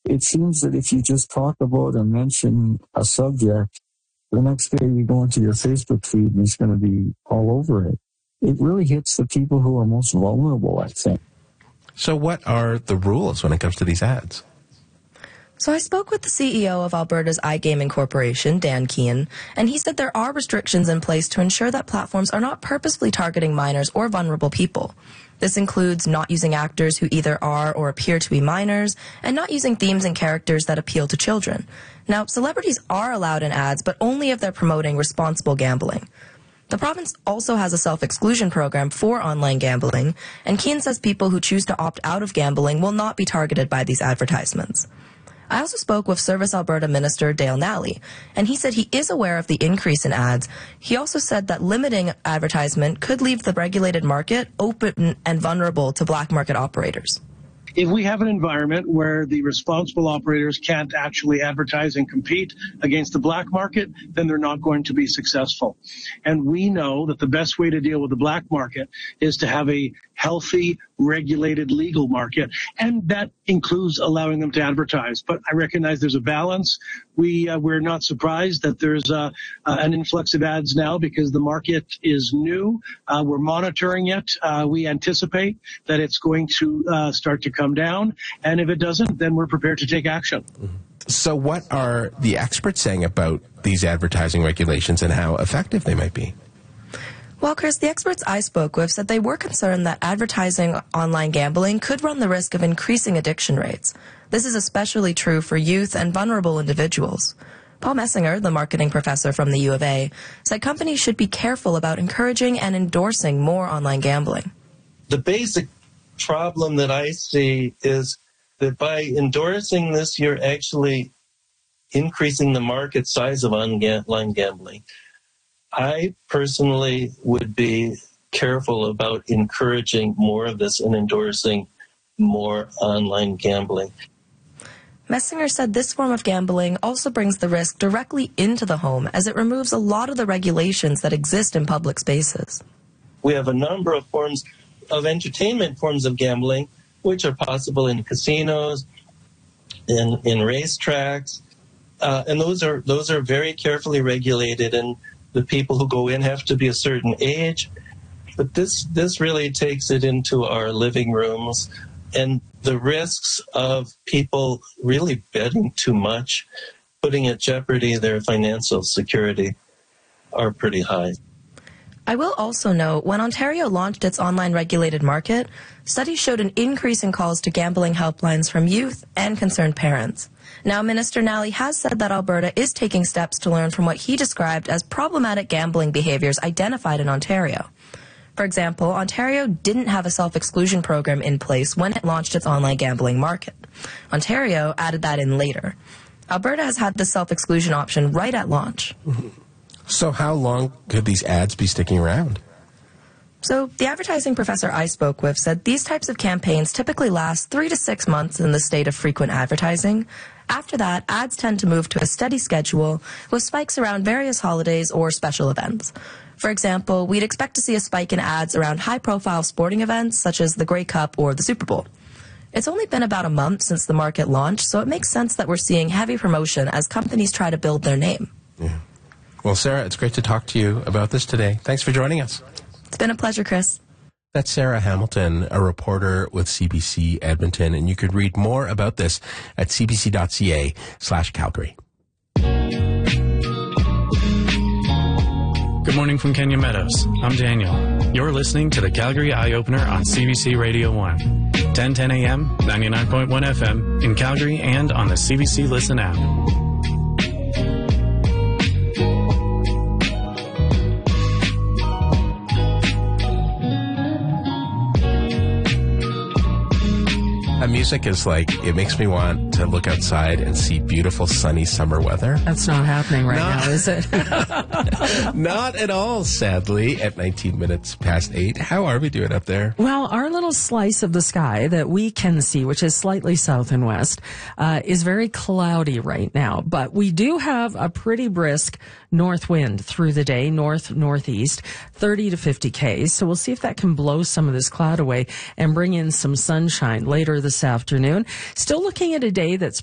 it seems that if you just talk about or mention a subject, the next day you go into your Facebook feed and it's going to be all over it. It really hits the people who are most vulnerable, I think. So what are the rules when it comes to these ads? So I spoke with the CEO of Alberta's iGaming Corporation, Dan Keane, and he said there are restrictions in place to ensure that platforms are not purposefully targeting minors or vulnerable people. This includes not using actors who either are or appear to be minors, and not using themes and characters that appeal to children. Now, celebrities are allowed in ads, but only if they're promoting responsible gambling. The province also has a self-exclusion program for online gambling, and Keane says people who choose to opt out of gambling will not be targeted by these advertisements. I also spoke with Service Alberta Minister Dale Nally, and he said he is aware of the increase in ads. He also said that limiting advertisement could leave the regulated market open and vulnerable to black market operators. If we have an environment where the responsible operators can't actually advertise and compete against the black market, then they're not going to be successful. And we know that the best way to deal with the black market is to have a healthy, regulated, legal market, and that includes allowing them to advertise. But I recognize there's a balance. We're not surprised that there's an influx of ads now because the market is new. We're monitoring it. We anticipate that it's going to start to come down, and if it doesn't, then we're prepared to take action. So what are the experts saying about these advertising regulations and how effective they might be? Well, Chris, the experts I spoke with said they were concerned that advertising online gambling could run the risk of increasing addiction rates. This is especially true for youth and vulnerable individuals. Paul Messinger, the marketing professor from the U of A, said companies should be careful about encouraging and endorsing more online gambling. The basic problem that I see is that by endorsing this, you're actually increasing the market size of online gambling. I personally would be careful about encouraging more of this and endorsing more online gambling. Messinger said this form of gambling also brings the risk directly into the home as it removes a lot of the regulations that exist in public spaces. We have a number of forms of entertainment forms of gambling, which are possible in casinos, in racetracks, and those are very carefully regulated, and the people who go in have to be a certain age. But this really takes it into our living rooms, and the risks of people really betting too much, putting at jeopardy their financial security, are pretty high. I will also note, when Ontario launched its online regulated market, studies showed an increase in calls to gambling helplines from youth and concerned parents. Now, Minister Nally has said that Alberta is taking steps to learn from what he described as problematic gambling behaviors identified in Ontario. For example, Ontario didn't have a self-exclusion program in place when it launched its online gambling market. Ontario added that in later. Alberta has had the self-exclusion option right at launch. So how long could these ads be sticking around? So the advertising professor I spoke with said these types of campaigns typically last 3 to 6 months in the state of frequent advertising. After that, ads tend to move to a steady schedule with spikes around various holidays or special events. For example, we'd expect to see a spike in ads around high-profile sporting events such as the Grey Cup or the Super Bowl. It's only been about a month since the market launched, so it makes sense that we're seeing heavy promotion as companies try to build their name. Yeah. Well, Sarah, it's great to talk to you about this today. Thanks for joining us. It's been a pleasure, Chris. That's Sarah Hamilton, a reporter with CBC Edmonton, and you could read more about this at cbc.ca/Calgary. Good morning from Kenya Meadows. I'm Daniel. You're listening to the Calgary Eye Opener on CBC Radio 1. 1010 AM, 99.1 FM in Calgary and on the CBC Listen app. That music is like, it makes me want to look outside and see beautiful sunny summer weather. That's not happening right now, is it? Not at all, sadly, at 19 minutes past 8. How are we doing up there? Well, our little slice of the sky that we can see, which is slightly south and west, is very cloudy right now. But we do have a pretty brisk north wind through the day, northeast, 30 to 50 Ks. So we'll see if that can blow some of this cloud away and bring in some sunshine later this afternoon. Still looking at a day that's